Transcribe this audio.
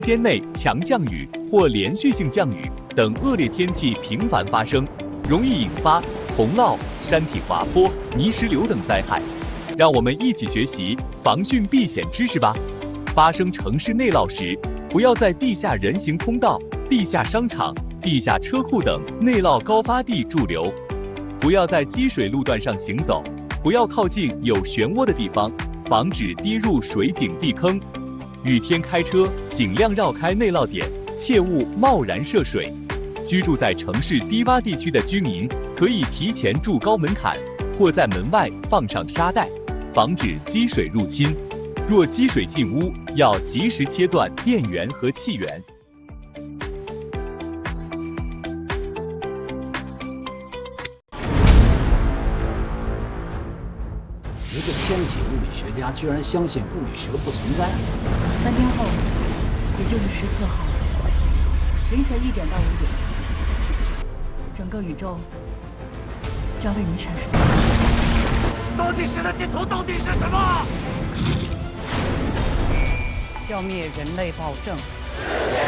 间内强降雨或连续性降雨等恶劣天气频繁发生，容易引发洪涝、山体滑坡、泥石流等灾害。让我们一起学习防汛避险知识吧。发生城市内涝时，不要在地下人行通道、地下商场、地下车库等内涝高发地驻留，不要在积水路段上行走，不要靠近有漩涡的地方，防止跌入水井地坑。雨天开车尽量绕开内涝点，切勿贸然涉水。居住在城市低洼地区的居民可以提前筑高门槛，或在门外放上沙袋，防止积水入侵。若积水进屋，要及时切断电源和气源。 一个天体物理学家居然相信物理学不存在。 3天后，也就是14号凌晨1点到5点，整个宇宙将为你闪烁。 倒计时的尽头到底是什么？ 消灭人类暴政。